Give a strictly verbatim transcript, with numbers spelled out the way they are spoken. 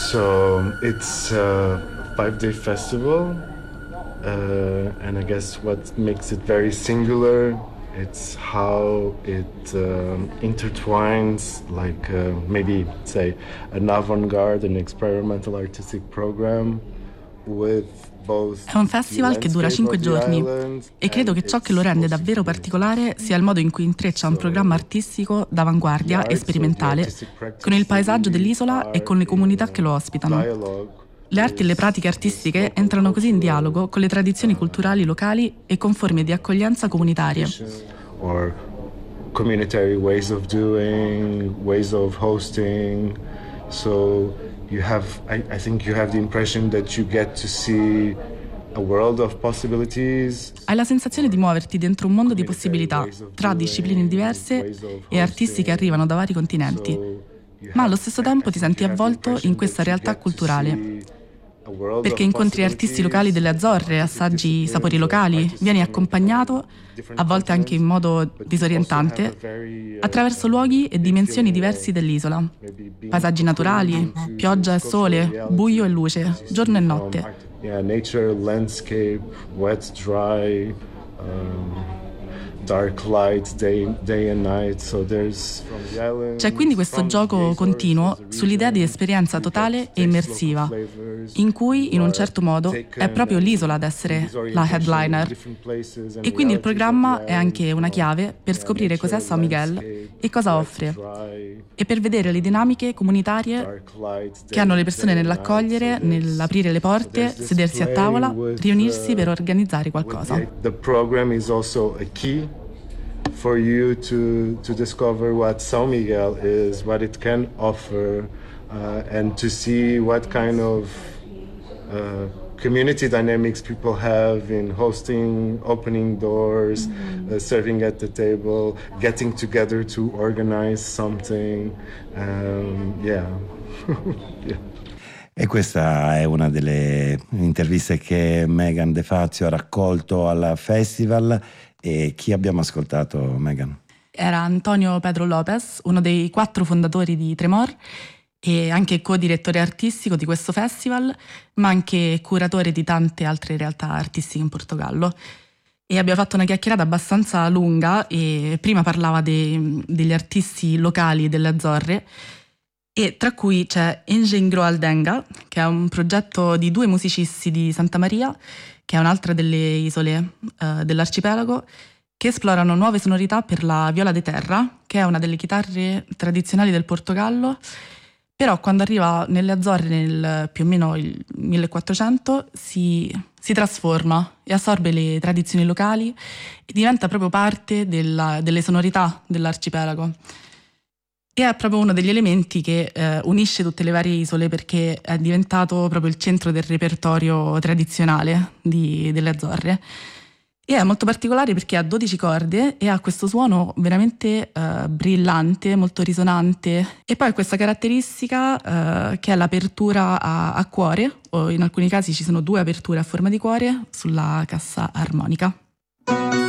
So it's a five-day festival, uh, and I guess what makes it very singular, it's how it um, intertwines, like uh, maybe say an avant-garde, an experimental artistic program with both. È un festival che dura cinque giorni e credo che ciò che lo rende davvero particolare sia il modo in cui intreccia un programma artistico d'avanguardia e sperimentale con il paesaggio dell'isola e con le comunità che lo ospitano. Le arti e le pratiche artistiche entrano così in dialogo con le tradizioni culturali locali e con forme di accoglienza comunitarie. Or communitary ways of doing, ways of hosting. So you have, I, I think you have the impression that you get to see a world of possibilities. Hai la sensazione di muoverti dentro un mondo di possibilità, tra discipline diverse e artisti che arrivano da vari continenti. Ma allo stesso tempo ti senti avvolto in questa realtà culturale. Perché incontri artisti locali delle Azzorre, assaggi i sapori locali, vieni accompagnato, a volte anche in modo disorientante, attraverso luoghi e dimensioni diversi dell'isola. Paesaggi naturali, pioggia e sole, buio e luce, giorno e notte. Yeah, nature, landscape, wet, dry, um, dark light, day, day and night. So there's from the island. C'è quindi questo gioco continuo sull'idea di esperienza totale e immersiva, in cui in un certo modo è proprio l'isola ad essere la headliner. E quindi il programma è anche una chiave per scoprire cos'è San Miguel e cosa offre, e per vedere le dinamiche comunitarie che hanno le persone nell'accogliere, nell'aprire le porte, sedersi a tavola, riunirsi per organizzare qualcosa. The program is also a key for you to to discover what São Miguel is, what it can offer, uh, and to see what kind of uh, community dynamics people have in hosting, opening doors, mm-hmm. uh, serving at the table, getting together to organize something. Um, yeah. Yeah. E questa è una delle interviste che Megan De Fazio ha raccolto al festival. E chi abbiamo ascoltato, Megan? Era Antonio Pedro Lopez, uno dei quattro fondatori di Tremor e anche co-direttore artistico di questo festival, ma anche curatore di tante altre realtà artistiche in Portogallo. E abbiamo fatto una chiacchierata abbastanza lunga e prima parlava de, degli artisti locali delle Azzorre, e tra cui c'è Engenhro Aldenga, che è un progetto di due musicisti di Santa Maria, che è un'altra delle isole uh, dell'arcipelago, che esplorano nuove sonorità per la viola de terra, che è una delle chitarre tradizionali del Portogallo, però quando arriva nelle Azzorre nel più o meno il millequattrocento si, si trasforma e assorbe le tradizioni locali e diventa proprio parte della, delle sonorità dell'arcipelago. E è proprio uno degli elementi che eh, unisce tutte le varie isole, perché è diventato proprio il centro del repertorio tradizionale di, delle Azzorre. E è molto particolare perché ha dodici corde e ha questo suono veramente eh, brillante, molto risonante. E poi ha questa caratteristica eh, che è l'apertura a, a cuore, o in alcuni casi ci sono due aperture a forma di cuore sulla cassa armonica.